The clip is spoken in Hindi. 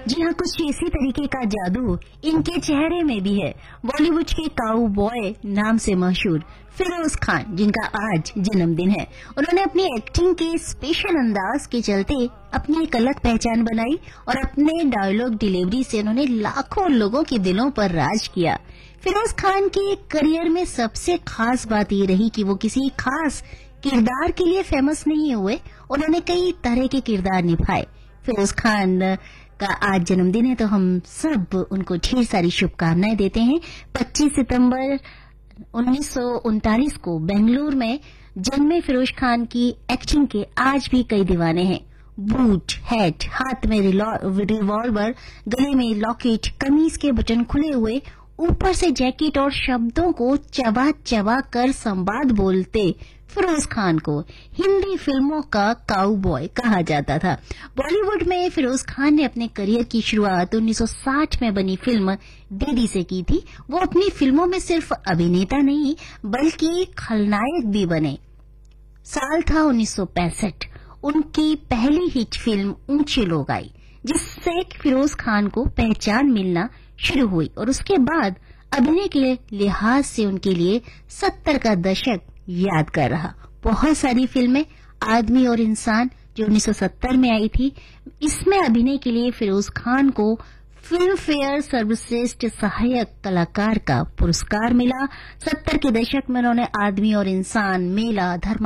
जी हाँ, कुछ इसी तरीके का जादू इनके चेहरे में भी है। बॉलीवुड के काऊ बॉय नाम से मशहूर फिरोज खान, जिनका आज जन्मदिन है, उन्होंने अपनी एक्टिंग के स्पेशल अंदाज के चलते अपनी एक अलग पहचान बनाई और अपने डायलॉग डिलीवरी से उन्होंने लाखों लोगों के दिलों पर राज किया। फिरोज खान के करियर में सबसे खास बात ये रही कि वो किसी खास किरदार के लिए फेमस नहीं हुए, उन्होंने कई तरह के किरदार निभाए। फिरोज खान का आज जन्मदिन है तो हम सब उनको ढेर सारी शुभकामनाएं देते हैं। 25 सितंबर 1939 को बेंगलुरु में जन्मे फिरोज खान की एक्टिंग के आज भी कई दीवाने हैं। बूट, हैट, हाथ में रिवॉल्वर, गले में लॉकेट, कमीज के बटन खुले हुए, ऊपर से जैकेट और शब्दों को चबा चबा कर संवाद बोलते फिरोज खान को हिंदी फिल्मों का काउबॉय कहा जाता था। बॉलीवुड में फिरोज खान ने अपने करियर की शुरुआत 1960 में बनी फिल्म दीदी से की थी। वो अपनी फिल्मों में सिर्फ अभिनेता नहीं बल्कि खलनायक भी बने। साल था 1965। उनकी पहली हिट फिल्म ऊंचे लोग आई, जिससे फिरोज खान को पहचान मिलना शुरू हुई और उसके बाद अभिनय के लिहाज से उनके लिए 70 का दशक यादगार रहा। बहुत सारी फिल्में, आदमी और इंसान जो 1970 में आई थी, इसमें अभिनय के लिए फिरोज खान को फिल्म फेयर सर्वश्रेष्ठ सहायक कलाकार का पुरस्कार मिला। 70 के दशक में उन्होंने आदमी और इंसान, मेला, धर्मा